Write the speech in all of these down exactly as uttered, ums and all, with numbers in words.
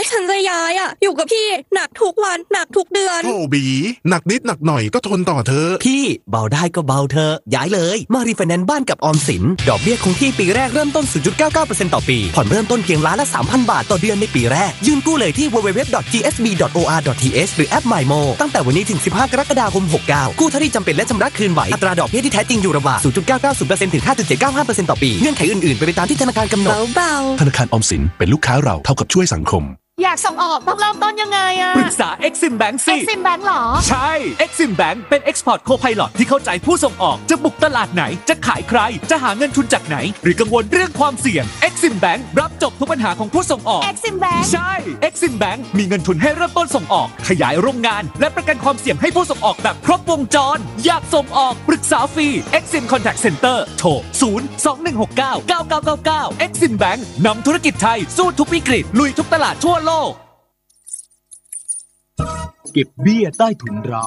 ฉันจะย้ายอ่ะอยู่กับพี่หนักทุกวันหนักทุกเดือนโอ้บีหนักนิดหนักหน่อยก็ทนต่อเธอพี่เบาได้ก็เบาเธอย้ายเลยมารีไฟแนนซ์บ้านกับออมสินดอกเบี้ยคงที่ปีแรกเริ่มต้น ศูนย์จุดเก้าเก้าเปอร์เซ็นต์ ต่อปีผ่อนเริ่มต้นเพียงล้านละ สามพัน บาทต่อเดือนในปีแรกยื่นกู้เลยที่ ดับเบิลยู ดับเบิลยู ดับเบิลยู ดอท จี เอส บี ดอท โอ อาร์ ดอท ที เอช หรือแอป MyMo ตั้งแต่วันนี้ถึงสิบห้ากรกฎาคมหกเก้ากู้เท่าที่จำเป็นและชำระคืนไหวอัตราดอกเบี้ยที่แท้จริงอยู่ระหว่าง ศูนย์จุดเก้าเก้าศูนย์เปอร์เซ็นต์ ถึง ห้าจุดเจ็ดเก้าห้าเปอร์เซ็นต์ ต่อปีเงื่อนไขอื่นๆเป็นไปตามที่ธนาคารกำหนดเบาๆธนาคารออมสินเป็นลูกค้าเราเท่ากับช่วยสังคมอยากส่งออกต้องเริ่มต้นยังไงอะปรึกษา Exim Bank สิ Exim Bank หรอใช่ Exim Bank เป็น Export Co-Pilot ที่เข้าใจผู้ส่งออกจะบุกตลาดไหนจะขายใครจะหาเงินทุนจากไหนหรือกังวลเรื่องความเสี่ยง Exim Bank รับจบทุกปัญหาของผู้ส่งออก Exim Bank ใช่ Exim Bank มีเงินทุนให้เริ่มต้นส่งออกขยายโรงงานและประกันความเสี่ยงให้ผู้ส่งออกแบบครบวงจรอยากส่งออกปรึกษาฟรี Exim Contact Center โทรศูนย์ สอง หนึ่ง หก เก้า เก้า เก้า เก้า เก้า Exim Bank นำธุรกิจไทยสู้ทุกวิกฤตลุยทุกตลาดทั่วโลกเก็บเบี้ยใต้ถุนร้าน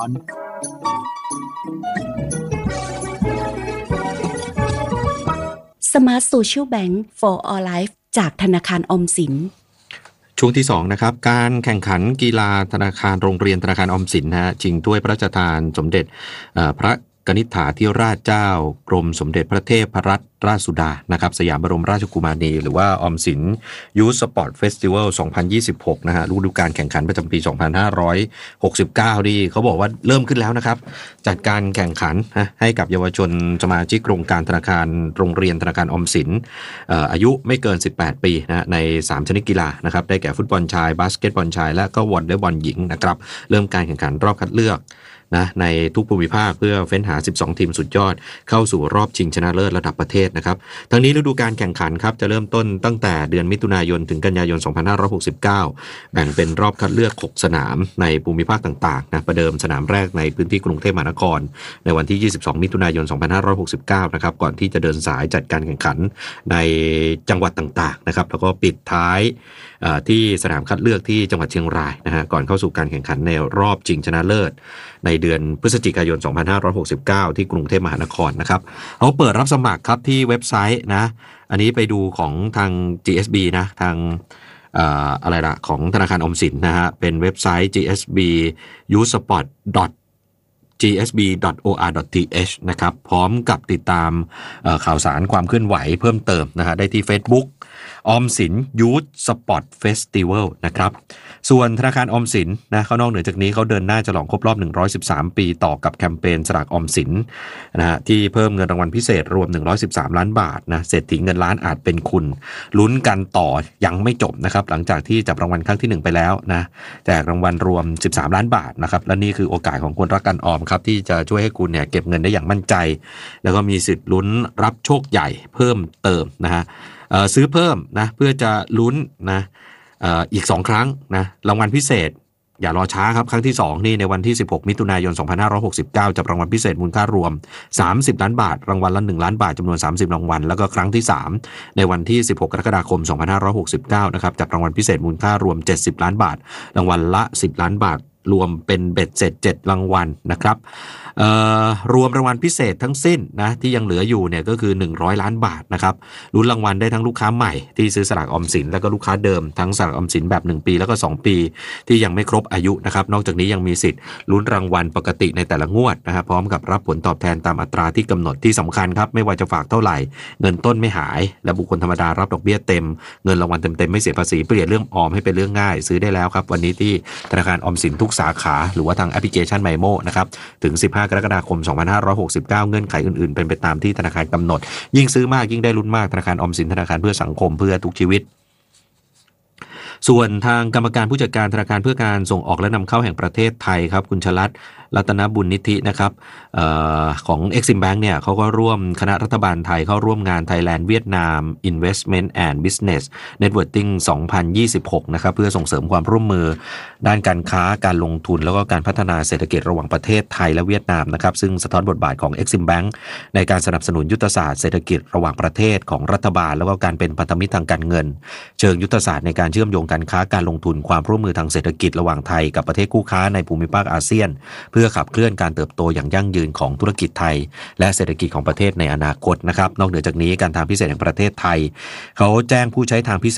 Smart Social Bank for All Life จากธนาคารออมสินช่วงที่สองนะครับการแข่งขันกีฬาธนาคารโรงเรียนธนาคารออมสินนะฮะชิงถ้วยพระราชทานสมเด็จพระกนิษฐาธิราชเจ้ากรมสมเด็จพระเทพรัตนราชสุดานะครับสยามบรมราชกุมารีหรือว่าออมสินยูทสปอร์ตเฟสติวัลสองพันยี่สิบหกนะฮะฤดูกาลแข่งขันประจำปีสองพันห้าร้อยหกสิบเก้านี่เขาบอกว่าเริ่มขึ้นแล้วนะครับจัดการแข่งขันนะให้กับเยาวชนสมาชิกโครงการธนาคารโรงเรียนธนาคารออมสินอายุไม่เกินสิบแปดปีนะในสามชนิดกีฬานะครับได้แก่ฟุตบอลชายบาสเกตบอลชายและก็วอลเลย์บอลหญิงนะครับเริ่มการแข่งขันรอบคัดเลือกนะในทุกภูมิภาคเพื่อเฟ้นหาสิบสองทีมสุดยอดเข้าสู่รอบชิงชนะเลิศระดับประเทศนะครับทั้งนี้ฤดูกาลแข่งขันครับจะเริ่มต้นตั้งแต่เดือนมิถุนายนถึงกันยายนสองพันห้าร้อยหกสิบเก้าแบ่งเป็นรอบคัดเลือกหกสนามในภูมิภาคต่างๆนะประเดิมสนามแรกในพื้นที่กรุงเทพมหานครในวันที่ยี่สิบสองมิถุนายนสองพันห้าร้อยหกสิบเก้านะครับก่อนที่จะเดินสายจัดการแข่งขันในจังหวัดต่างๆนะครับแล้วก็ปิดท้ายที่สนามคัดเลือกที่จังหวัดเชียงรายนะฮะก่อนเข้าสู่การแข่งขันในรอบชิงชนะเลิศในเดือนพฤศจิกายนสองพันห้าร้อยหกสิบเก้าที่กรุงเทพมหานครนะครับเขาเปิดรับสมัครครับที่เว็บไซต์นะอันนี้ไปดูของทาง จี เอส บี นะทางเอ่ออะไรล่ะของธนาคารออมสินนะฮะเป็นเว็บไซต์ จี เอส บี ยูท สปอร์ต จี เอส บี ดอท โอ อาร์ ดอท ที เอช นะครับพร้อมกับติดตามข่าวสารความเคลื่อนไหวเพิ่มเติมนะฮะได้ที่ Facebook ออมสินยูทสปอร์ตเฟสติวัลนะครับส่วนธนาคารออมสินนะเขานอกเหนือจากนี้เขาเดินหน้าฉลองครบรอบหนึ่งร้อยสิบสามปีต่อกับแคมเปญสลากออมสินนะฮะที่เพิ่มเงินรางวัลพิเศษรวมหนึ่งร้อยสิบสามล้านบาทนะเศรษฐีเงินล้านอาจเป็นคุณลุ้นกันต่อยังไม่จบนะครับหลังจากที่จับรางวัลครั้งที่หนึ่งไปแล้วนะแจกรางวัลรวมสิบสามล้านบาทนะครับและนี่คือโอกาสของคนรักการออมครับที่จะช่วยให้คุณเนี่ยเก็บเงินได้อย่างมั่นใจแล้วก็มีสิทธิ์ลุ้นรับโชคใหญ่เพิ่มเติมนะฮะซื้อเพิ่มนะเพื่อจะลุ้นนะอีกสองครั้งนะรางวัลพิเศษอย่ารอช้าครับครั้งที่สองนี่ในวันที่สิบหกมิถุนายนสองพันห้าร้อยหกสิบเก้าจับรางวัลพิเศษมูลค่ารวมสามสิบล้านบาทรางวัลละหนึ่งล้านบาทจำนวนสามสิบรางวัลแล้วก็ครั้งที่สามในวันที่สิบหกกรกฎาคมสองพันห้าร้อยหกสิบเก้านะครับจับรางวัลพิเศษมูลค่ารวมเจ็ดสิบล้านบาทรางวัลละสิบล้านบาทรวมเป็นเบ็ดเสร็จเจ็ดรางวัลนะครับรวมรางวัลพิเศษทั้งสิ้นนะที่ยังเหลืออยู่เนี่ยก็คือหนึ่งร้อยล้านบาทนะครับลุ้นรางวัลได้ทั้งลูกค้าใหม่ที่ซื้อสลากออมสินแล้วก็ลูกค้าเดิมทั้งสลากออมสินแบบหนึ่งปีแล้วก็สองปีที่ยังไม่ครบอายุนะครับนอกจากนี้ยังมีสิทธิ์ลุ้นรางวัลปกติในแต่ละงวดนะครับพร้อมกับรับผลตอบแทนตามอัตราที่กำหนดที่สำคัญครับไม่ว่าจะฝากเท่าไหร่เงินต้นไม่หายและบุคคลธรรมดารับดอกเบี้ยเต็มเงินรางวัลเต็มๆไม่เสียภาษีเปลี่ยนเรื่องออมให้เป็นเรื่องง่ายซื้อได้แล้วครับวันนี้ที่ธนาคารออมสินทุกสาขาหรือว่าทางแอปพลิเคชัน MyMo นะครับถึงสิบห้ากรกฎาคมสองพันห้าร้อยหกสิบเก้าเงื่อนไขอื่นๆเป็นไปตามที่ธนาคารกำหนดยิ่งซื้อมากยิ่งได้ลุ้นมากธนาคารออมสินธนาคารเพื่อสังคมเพื่อทุกชีวิตส่วนทางกรรมการผู้จัดการธนาคารเพื่อการส่งออกและนำเข้าแห่งประเทศไทยครับคุณชลัดรัตนบุญนิธินะครับเอ่อของ Exim Bank เนี่ยเขาก็ร่วมคณะรัฐบาลไทยเข้าร่วมงาน Thailand Vietnam Investment and Business Networking สองพันยี่สิบหกนะครับเพื่อส่งเสริมความร่วมมือด้านการค้าการลงทุนแล้วก็การพัฒนาเศรษฐกิจระหว่างประเทศไทยและเวียดนามนะครับซึ่งสะท้อนบทบาทของ Exim Bank ในการสนับสนุนยุทธศาสตร์เศรษฐกิจระหว่างประเทศของรัฐบาลแล้วก็การเป็นพันธมิตรทางการเงินเชิงยุทธศาสตร์ในการเชื่อมโยงการค้าการลงทุนความร่วมมือทางเศรษฐกิจระหว่างไทยกับประเทศคู่ค้าในภูมิภาคอาเซียนเพื่อขับเคลื่อนการเติบโตอย่างยั่งยืนของธุรกิจไทยและเศรษฐกิจของประเทศในอนาคตนะครับนอกเหนือจากนี้การทางพิเศษแห่งประเทศไทยเขาแจ้งผู้ใช้ทางพิเศษ